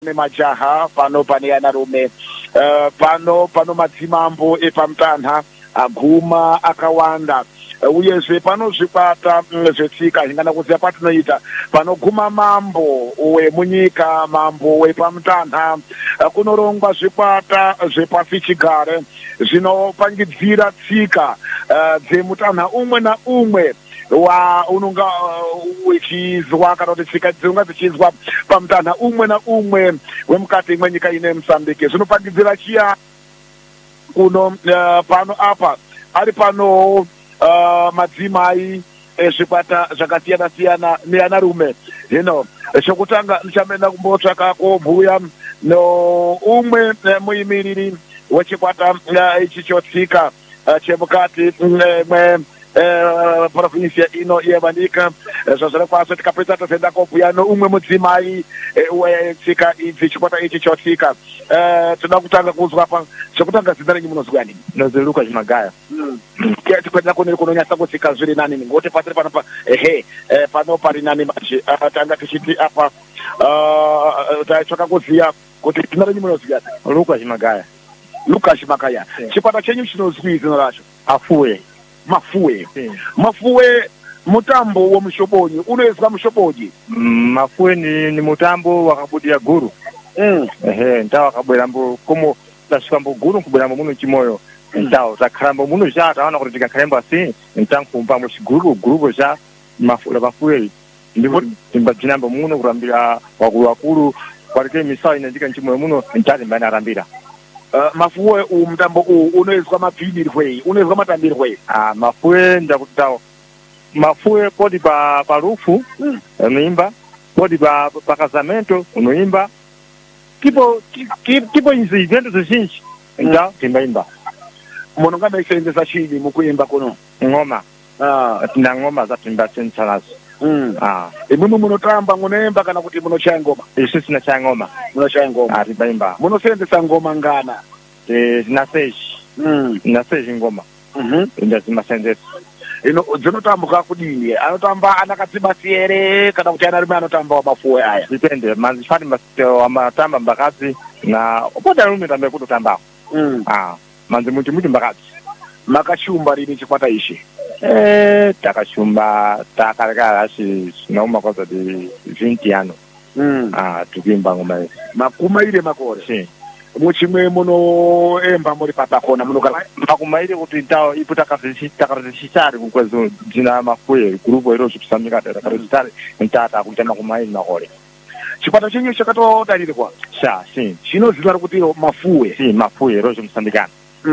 majaha pano pane anarume pano madzimambo epamtantha aguma akawanda uyezve panozvikwata zvetsika zvingana kuziya patinoita panoguma mambo wemunyika mambo wepamtantha kunorongwa zvikwata zvepasichigare zvinopangidzira tsika dzemutantha umwe naumwe unonga uchizwa kana kuti tsika dzinonga dzichizwa pamutantha umwe naumwe wemukati mwenyika ine Mozambique zvinopangidzira chiya kuno pano apa ari pano madzimai ezvikwata zvakasiyana-siyana neanarume. Hino chokutanga nichamenda kumbotsvaka kobhuya noumwe muyimiriri wechikwata ichi chotsika chemukati provinsia ino yeManika zvazviri kwaso tikapedza tozoenda kobhuya noumwe mudzimai wetsika idzi chikwata ichi chotsika. Toda kutanga kuzwa pa chokutanga zina renyu munozwa nini? Nozi Lucas Magaya. Tikwenda kunonyasa kutsika zviri nani ngoti pasiri pano pano pari nani manje tanga tichiti apa taitsvaka kuziya kuti zina renyu munozwa Lucas Magaya. Lucas Magaya. Chikwata chenyu chinozwi zina racho? Mafuwe. Mafuwe mutambo womushobonyi unoizwa mushobonyi? Mafuwe ni mutambo wakabudira guru. Ntawo akabwera mbo komo tasvika mbo guru kubwera mbo muno chimoyo ntawo takharambo muno ja taona kuti tikakhalemba asi ntankumpa mu chiguru ja mafuwe ndipo timbadzinamba muno kurambira wakulu kwalike misawa inandika chimoyo muno ntati mbana arambira. Mafuwe umutambo unoizwa mabvinirwe unoizwa matambirwe? Mafuwe ndakutawo mafuwe podi pa rufu unoimba podi pa casamento unoimba tipo izi evento zvinji nda timbaimba. Munhu ngadaisenzesa chini mukuimba kuno? Ngoma. Tina ngoma zatimba tsentsanazo. Imwe munotamba munoimba kana kuti munochaya ngoma? Isi sinachaya ngoma. Munochaya ngoma? Timbaimba. Munosenzesa ngoma ngana? Naseji ngoma. Ndazimasenzesa. Ino dzinotambuka kudini? Anotamba anakatsibasi ere kana kuti anarume anotamba mafuwe aya? Depende manzifani amatamba mbakadzi na opoda rume tambe kutotambako. Manzi muti mbakadzi. Makachumba rini chikwata ichi? Takachumba takareka asi nauma kwaza di 20 ano. Tukimba ngoma isi. Makumaire makore? Muchimwe muno emba muri patakona muno kala makumaire kuti ntawo ipo takazishitari kukwezo dzina mafuwe grupo iro zvisamika takazishitari ntata kuita makumaire makore. Chikwata chenyu chakatodarirwa? Chinoziva kuti mafuwe? Mafuwe iro zvimusambikana.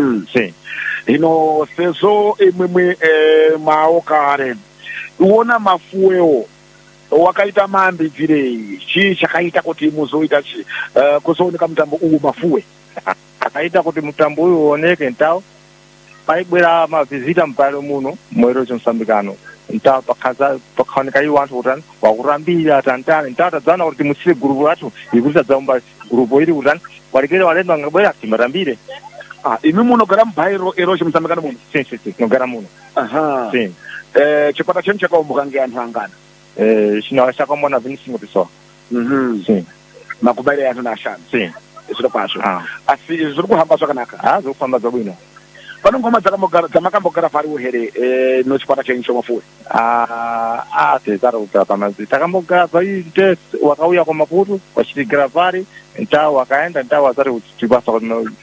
Hino sezo imwe maokare uona mafuwewo wakaita mambidzirei chii chakaita kuti muzoita kuzooneka mutambo uwu mafuwe? Akaita kuti mutambo uyu uoneke ntawo paibwera mavhizita mupalo muno mwero chimusambikano ntawo pakaoneka iwo anthu kutani wakurambira tantani ntawo tadzana kuti timusire gurupu racho ikuti tadzaumba gurupu iri kutani walikere walendo angabwera timarambire. Imi munogara mubhairo ero chimusambikano muno? Tinogara muno. Chikwata chenyu chakaumbuka ngeanthu angana? Chino chakamona 25 pessoas. Makubaire anthu nashanu? Zviro kwazvo. Asi zviri kuhamba zvakanaka? Zviri kufamba zvabwino. Pano ngoma dzamakambogara pari here nochikwata chenyu chomafuwe? Tezarauta pamazi takambogara pai wakauya kwamaputu wachitigara pari ntawo wakaenda ntawo wazari kuchibasa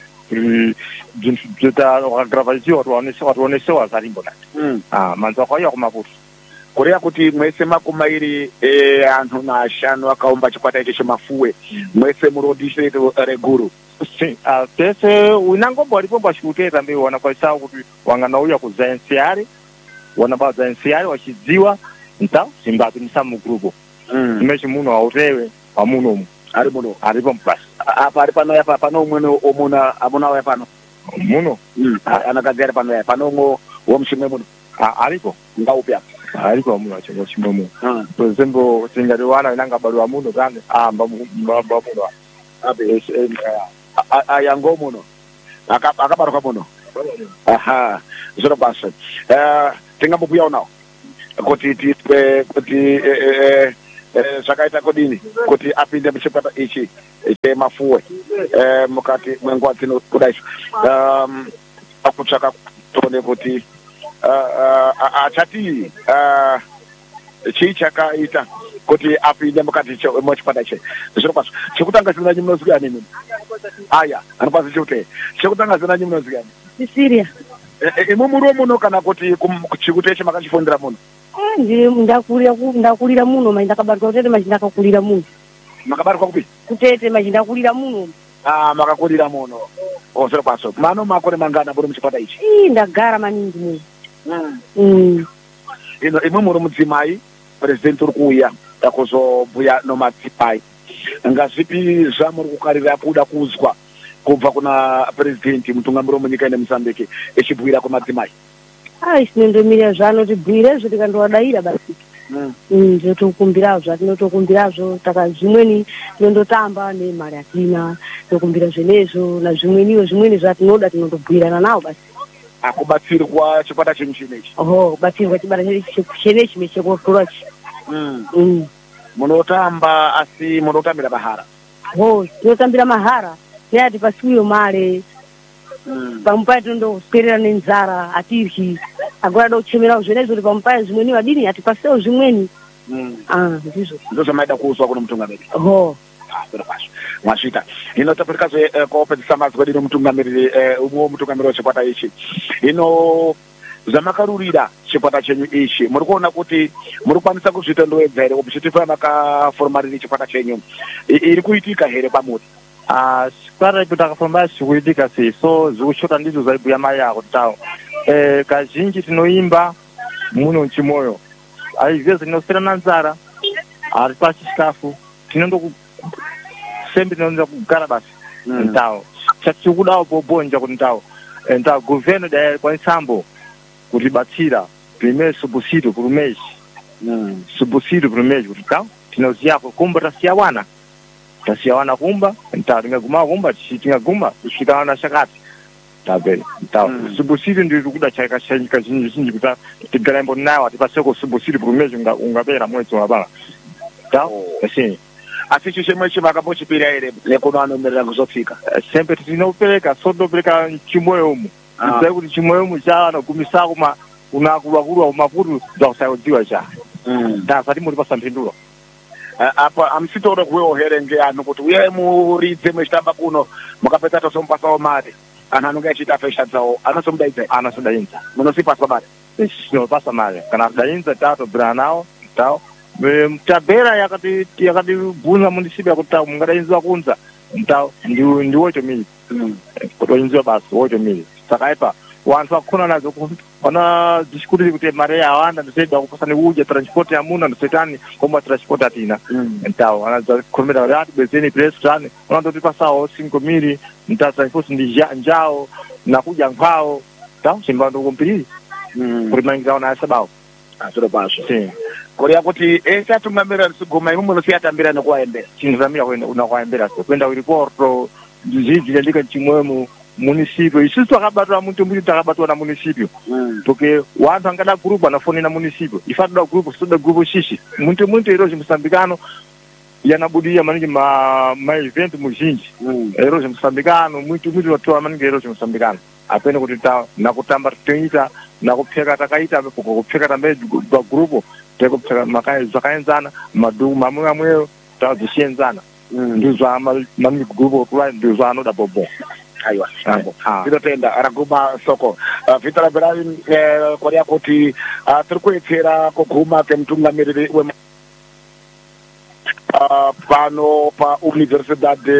wakagravaiziwa watuonesewa zarimbo nati manzi wakauya kumaputu kureya kuti mwese makumairi anthu nashanu akaumba chikwata ichi chemafuwe mwese murodhistricti reguru? Tese unangombo walipo bashikuteta mbe wanakwaisao kuti wanganauya kuzaensiari wanaba zaensiari wachidziwa nta simbatu nisamu grupo mechi muno autewe pamuno ari muno aripo mpasi apa ari pano yapa pano umwe amuna wa pano muno anakadzera pano yapa pano womuchimwe muno aripo ngaupi apa aripo muno chimwe chimwe muno for example singari wana inanga balwa muno kandi amba muno abe ayango muno akabaruka muno zviro basa tingambobuyawo nawo kuti zvakaita kudini kuti apinde muchikwata ichi chemafuwe mukati mwenguva dzino kudai akutsvaka tone kuti achati chii chakaita kuti apinde mukati muchikwata ichi zviro kwazvo. Chekutanga zina nyi munozwira nini? Aya anokwazi chute chekutanga zina nyi munozwira nini? Syria. Imwe muri muno kana kuti chikuti ichi makachifundira muno? Ndakulira muno manje ndakabarwa kutete manje ndakakulira muno. Makabarwa kupi? Kutete manje ndakulira muno. Makakulira muno. Zviro kwazvo. Mano makore mangana muri muchikwata ichi? Ndagara maningi muno. Ino imwe muri mudzimai president uri kuuya kuzobhuya nomadzimai. Ngazvipi zvamuri kukarira kuda kuzwa kubva kuna president mutungamiri munyika ine Mozambique echibhuira kumadzimai? Sinondomira zvanotibhuirazvo tikandowadaira basi. Ndotokumbirazvo atinotokumbirazvo taka zvimweni tinondotamba nemari atina tokumbira zvenezvo nazvimweniwo zvimweni zvatinoda tinondobhuirana nawo basi. Kubatsirwa chikwata chenyu chinechi? Kubatsirwa chibata chenechi mechekotorochi. Munotamba asi munotambira mahara? Tinotambira mahara neati pasiwiyo mare. Pamupai tinondoswerera nenzara atiryi agora dokuchemerawo zvenezvo kuti pamupai zvimweni vadini hatipasewo zvimweni. Ndizvo zvamaida kuzwa kuno mutungamiriri? Mwasvika. Hino tapirikazve kopedzisa mazwi dino mutungamiriri umwe mutungamiriri wechikwata ichi. Hino zvamakarurira chikwata chenyu ichi muri kuona kuti muri kukwanisa kuzvitendewedza here kuchitifa makaforumarira chikwata chenyu iri kuitika here kwamuri? Chikwata ipo takaforomara chikuitika so zvikushota ndizvo zvaibhuya mai ako tawo. Kazhinji tinoimba muno chimoyo aizvese tinosiyana nzara ari pashi chikafu sembe tinoenda kugara basi ntawo chatikudawo pobonja kuti ntawo guvheno dai kwanisambo kutibatsira primeiro subsídio por mês kuti tawo tinoziyapo kumba tasiyawana kumba ntawo tingaguma tingaguma kusvikawana chakati tabeli ntawo subsídio ndiri kuda chakashanyika zhinji kuti tigara imbo nawo tipaseko subsídio por mês ungapera mwedzi wabala tawo esi asi chimwe chivakapochipira here nekuno anomirira kuzofika sembe tinopereka sotopereka chimoyo umu zai kuti chimoyo umu chaanogumisako kunakuvakuru mafutu zvakusaiudziwa cha ndasati muri pasampindura apa amusitore kuwewo here ngeanhu kuti uyai muridze mwechitamba kuno mukapedza tosomupasawo mari anhu anonge achiita fesha dzawo anosodainza munosipaswa mari sinopasa mari kana kudainza tatobhirana nawo tawo tabhera yakatibvunza munisipyo yakuti mungadainziwa kunza ndiwocho miri kutoinziwa basi wocho miri saka ipa vantu vakhona nadzo vanadzishikutiri kuti mari yawanda ndotoida kupasane uja transport yamuna ndositani koma transport atina ntawo vanadzakhomera kuti atibwezeni presitani vanandotipasawo 5 miri nta transport ndi njao nakudya nkwawo tawo chimba ndokumpiriri kuti mangiraona asabawo zviro kwazvo korea kuti ese atungamirira sigoma imwe munosiyatambira nekuvaembera chinozamira kuvaembera kuenda kuriporto zvidzile ndika chimwemo munisipyo isusu takabatwa mutombo takabatwa namunisipyo toke wantu angada gurupu anafonera munisipyo ifa toda gurupu soda gurupu shishi muntu iro zvimusambikano yanabudia maningi maevent muzhinji iro zvimusambikano muntu vatoa maningi iro zvimusambikano apene kuti nakutamba toita nakupfeka takaita kupfeka tambe pagurupu tekupfeka makai zvakaenzana madhuku mamwe amweyo tadzishienzana ndizva maningi gurupu kuva ndizva anoda bobo. Aiwa, tinotenda raguma soko vhita rabherani korea kuti tiri kuedzera kuguma kwemutungamiriri pano pauniversidade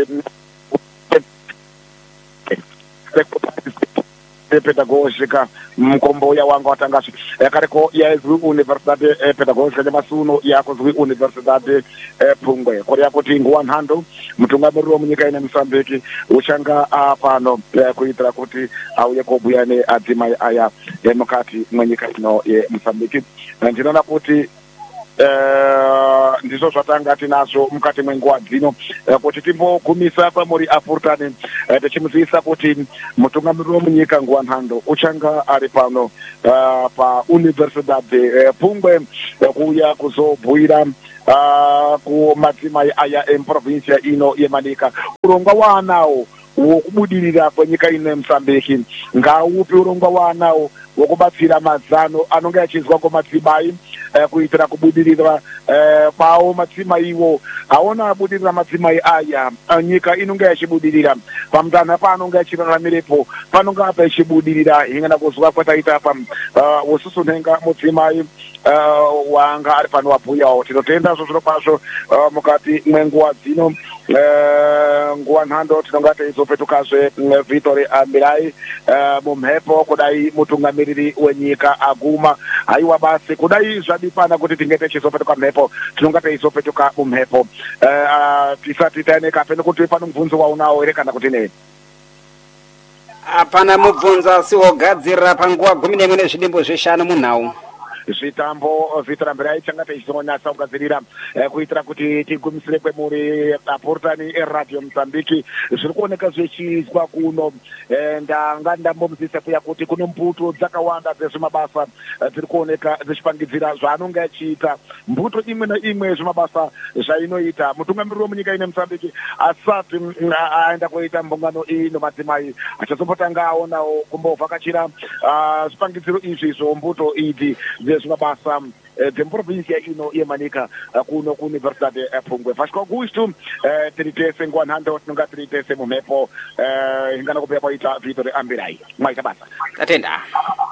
pedagógica mukomboya wanga watangazi yakareko yaizwi universidade pedagógica nyamasuno yakozwi universidade Phungwe korea kuti nguwa nhando mutungamiriri wemunyika ine Mozambique uchanga pano kuitira kuti auye kobhuya neadzimai aya mukati mwenyika ino yeMozambique ndinoona kuti ndizo zvatanga tinazo mukati mwenguva dzino kuti timbogumisa kwamuri apurutani tichimuziisa kuti mutungamiriri wemunyika nguva nhando uchanga ari pano pauniversidade Pungwe kuuya kuzobhuira kumadzimai aya emprovincia ino yeManika urongwa waanawo wokubudirira kwenyika ino yeMozambique ngaupi urongwa waanawo wokubatsira mazano anonge achizwa kwamadzimai kuitira kubudirira kwawo madzimai iwo aona abudirira madzimai aya nyika inonge yachibudirira pamutana paanonge achiraramirepo panonge apa ichibudirira hingana kuzwa kwataita apa ususunhenga mudzimai wanga ari pano wabhuyawo tinotenda zvozvino kwazvo mukati mwenguva dzino nguva nhando tinonga teizopetukazve Victory Ambirai mumhepo kudai mutungamiriri wenyika aguma haiwa basi kudai zvadipana kuti tinge tichizopetuka mhepo tinonga teizopetuka mumhepo tisati taeneka peno kuti pano mubvunzo waunawo ere kana kuti nei apana mubvunzo siwogadzirira panguva 11 nezvidimbo zvishanu munhau zvitambo Victory Ambirai changa tichizonyatsa kugadzirira kuitira kuti tigumisire kwemuri apurutani eradio Mozambique zviri kuoneka zvichiizwa kuno ndanga ndambomuziisa kuya kuti kuno mbuto dzakawanda dzezvemabasa dziri kuoneka dzichipangidzira zvaanonge achiita mbuto imwe naimwe zvemabasa zvainoita mutungamiriri wemunyika ine Mozambique asati aenda kuita mbungano iyi nomadzimai achazombotanga aonawo kumbovhakachira zvipangidziro izvi zvombuto idzi zvemabasa dzemprovincia ino yeManika kuno kuuniversidade Pungwe vasvika Augusto tiri tese nguva nhando tinonga tiri tese mumhepo hingana kupea kwaita Victory Ambirai mwaita basa tatenda